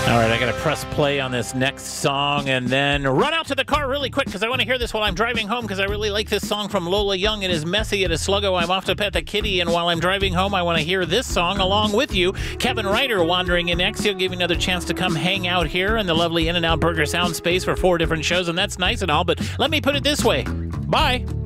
All right, I got to press play on this next song and then run out to the car really quick because I want to hear this while I'm driving home because I really like this song from Lola Young. It is messy, it is sluggo. I'm off to pet the kitty, and while I'm driving home, I want to hear this song along with you. Kevin Ryder wandering in next. He'll give you another chance to come hang out here in the lovely In-N-Out Burger sound space for 4 different shows, and that's nice and all, but let me put it this way. Bye.